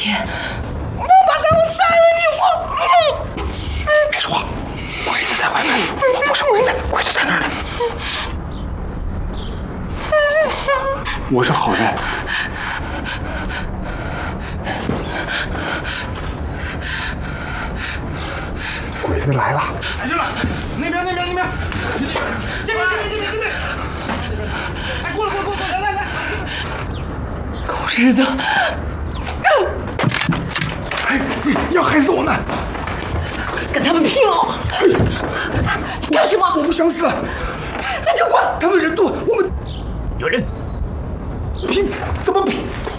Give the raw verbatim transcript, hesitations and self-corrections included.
天，王八蛋，我杀了你！我…… 别说话，鬼子在外面，我不是鬼子，鬼子在那儿呢。我是好人。鬼子来了！ 来着了，那边那边那边，这边这边这边这边，哎，过来过来过来，来来来， 狗日的！ 哎，要害死我们！ 跟他们拼了！干什么？ 我不想死。 那就滚！ 他们人多，我们有人拼怎么拼？